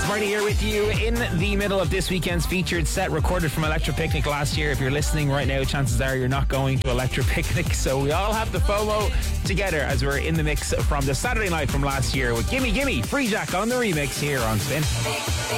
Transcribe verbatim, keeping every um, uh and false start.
Marty here with you in the middle of this weekend's featured set recorded from Electric Picnic last year. If you're listening right now, chances are you're not going to Electric Picnic, so we all have the FOMO together as we're in the mix from the Saturday night from last year with Gimme Gimme, Free Jack on the remix here on Spin.